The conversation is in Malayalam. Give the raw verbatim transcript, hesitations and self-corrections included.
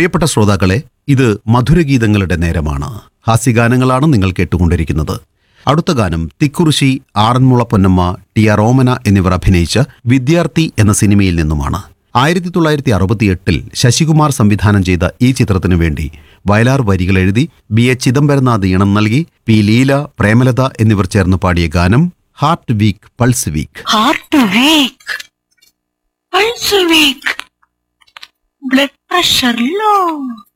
പ്രിയപ്പെട്ട ശ്രോതാക്കളെ, ഇത് മധുരഗീതങ്ങളുടെ നേരമാണ്. ഹാസ്യഗാനങ്ങളാണ് നിങ്ങൾ കേട്ടുകൊണ്ടിരിക്കുന്നത്. അടുത്ത ഗാനം തിക്കുറിശി, ആറന്മുള പൊന്നമ്മ, ടി ആർ ഓമന എന്നിവർ അഭിനയിച്ച വിദ്യാർത്ഥി എന്ന സിനിമയിൽ നിന്നുമാണ്. ആയിരത്തി തൊള്ളായിരത്തി അറുപത്തിയെട്ടിൽ ശശികുമാർ സംവിധാനം ചെയ്ത ഈ ചിത്രത്തിനു വേണ്ടി വയലാർ വരികൾ എഴുതി ബി എ ചിദംബരനാഥ് ഈണം നൽകി പി ലീല, പ്രേമലത എന്നിവർ ചേർന്ന് പാടിയ ഗാനം heart week pulse week. Heart week, pulse week, blood pressure low.